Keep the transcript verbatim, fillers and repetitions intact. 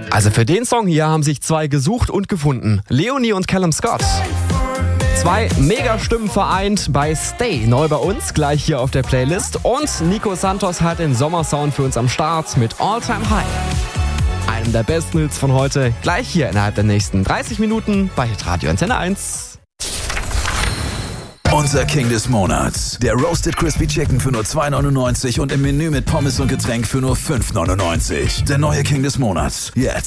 Also für den Song hier haben sich zwei gesucht und gefunden. Leonie und Callum Scott. Zwei Megastimmen vereint bei Stay, neu bei uns, gleich hier auf der Playlist. Und Nico Santos hat den Sommersound für uns am Start mit All Time High. Einem der besten Hits von heute, gleich hier innerhalb der nächsten dreißig Minuten bei Hitradio Antenne eins. Unser King des Monats. Der Roasted Crispy Chicken für nur zwei neunundneunzig und im Menü mit Pommes und Getränk für nur fünf neunundneunzig. Der neue King des Monats. Jetzt